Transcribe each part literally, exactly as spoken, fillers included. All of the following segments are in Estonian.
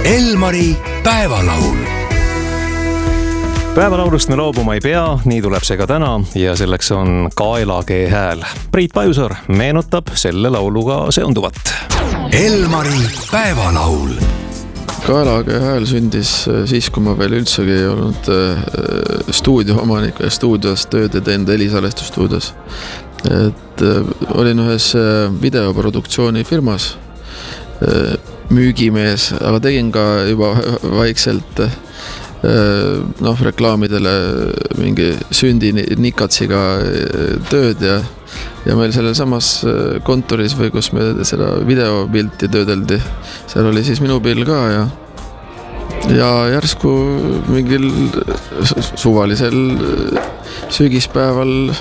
Elmari päevalaul. Päevalaulust me loobuma ei pea, nii tuleb see ka täna ja selleks on Kaelakee hääl. Priit Pajusaar meenutab selle lauluga seonduvat. Elmari päevalaul. Kaelakee hääl sündis siis, kui ma veel üldsegi ei olnud stuudiomanik ja stuudios tööd ja teinud Elisalestusstuudios. Et olin ühes videoproduktsiooni firmas müügimees, aga tegin ka juba vaikselt noh, reklaamidele mingi sündi nikatsiga tööd ja, ja meil sellel samas kontoris või kus me seda videopilti töödeldi, seal oli siis minu pill ka ja ja järsku mingil suvalisel sügispäeval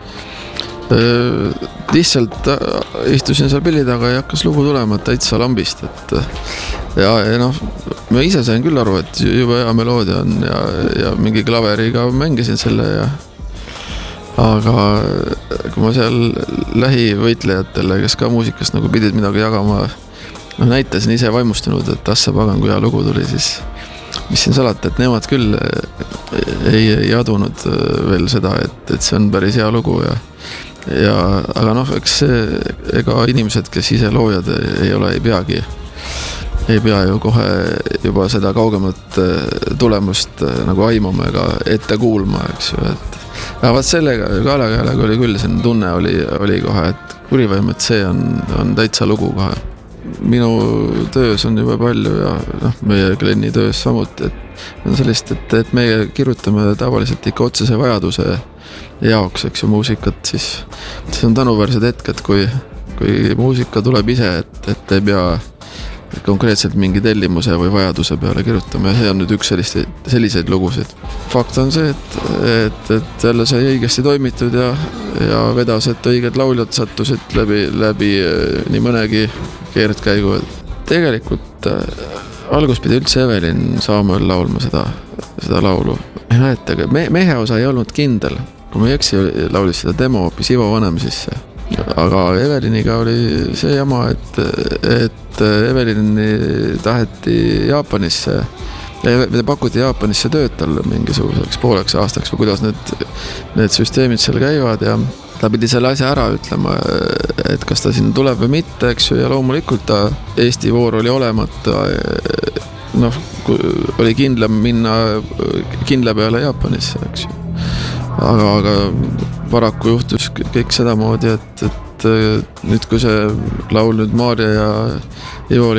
lihtsalt istusin seal pilli taga ja hakkas lugu tulema täitsa lambist, et ja, ja noh, ma ise sain küll aru, et juba hea meloodia on ja, ja mingi klaveriga mängisin selle ja aga kui ma seal lähivõitlejatele, kes ka muusikast nagu pidid midagi jagama, no näitasin ise vaimustunud, et assa pagan, kui hea lugu tuli, siis mis siin salata, et nemad küll ei, ei adunud veel seda, et, et see on päris hea lugu ja ja, aga noh, eks see, ega inimesed, kes ise loojad ei ole, ei peagi ei pea ju kohe juba seda kaugemat tulemust nagu aimama ega ette kuulma, eks ju, et ja vaat sellega, Kaelakäälega oli küll, see tunne oli, oli kohe, et kurivõim, et see on, on täitsa lugu kohe. Minu töös on juba palju ja noh, meie Glenni töös samuti, et on sellist, et, et meie kirjutame tavaliselt ikka otsese vajaduse jaoks, eks ju, muusikat, siis see on tänuväärsed hetked, kui, kui muusika tuleb ise, et, et ei pea konkreetselt mingi tellimuse või vajaduse peale kirjutama ja see on nüüd üks selliseid, selliseid lugusid. Fakt on see, et, et, et jälle sai õigesti toimitud ja, ja vedas, et õiged lauljad sattusid läbi, läbi nii mõnegi keerdkäigu. Tegelikult äh, algus pidi üldse Evelin Saamuel laulma seda, seda laulu. Näete, me, mehe osa ei olnud kindel. Kui ma ei eksi, laulis seda demo hoopis Ivo Vanem sisse. Aga Eveliniga oli see jama, et, et Evelini taheti Jaapanisse, pakuti Jaapanisse tööd talle mingisuguseks pooleks aastaks või kuidas need, need süsteemid seal käivad ja ta pidi selle asja ära ütlema, et kas ta sinna tuleb või mitte, eks ju, ja loomulikult ta Eesti voor oli olemata, noh, oli kindlam minna kindla peale Jaapanisse, eks ju. Aga, aga paraku juhtus kõik sedamoodi, et, et nüüd kui see laul nüüd Maarja ja Ivo